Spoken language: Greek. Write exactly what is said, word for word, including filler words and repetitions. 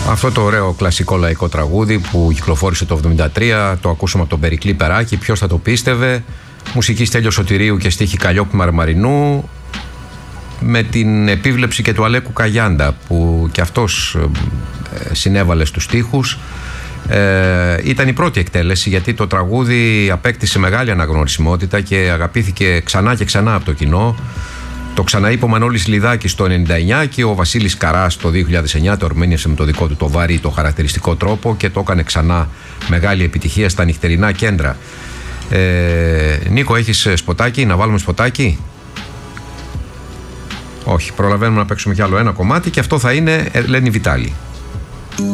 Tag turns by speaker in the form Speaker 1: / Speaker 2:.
Speaker 1: Αυτό το ωραίο κλασικό λαϊκό τραγούδι που κυκλοφόρησε το εβδομήντα τρία, το ακούσαμε από τον Περικλή Περάκη, ποιος θα το πίστευε. Μουσική Στέλιος Σωτηρίου και στίχη Καλλιόπη Μαρμαρινού, με την επίβλεψη και του Αλέκου Καγιάντα που και αυτός ε, συνέβαλε στους στίχους. Ε, ήταν η πρώτη εκτέλεση, γιατί το τραγούδι απέκτησε μεγάλη αναγνωρισιμότητα και αγαπήθηκε ξανά και ξανά από το κοινό. Το ξαναείπε ο Μανώλης Λιδάκης το ενενήντα εννιά και ο Βασίλης Καράς το δύο χιλιάδες εννιά το ερμήνευσε με το δικό του το βαρύ, το χαρακτηριστικό τρόπο και το έκανε ξανά μεγάλη επιτυχία στα νυχτερινά κέντρα. Ε, Νίκο, έχεις σποτάκι, να βάλουμε σποτάκι? Όχι, προλαβαίνουμε να παίξουμε κι άλλο ένα κομμάτι και αυτό θα είναι Ελένη Βιτάλη.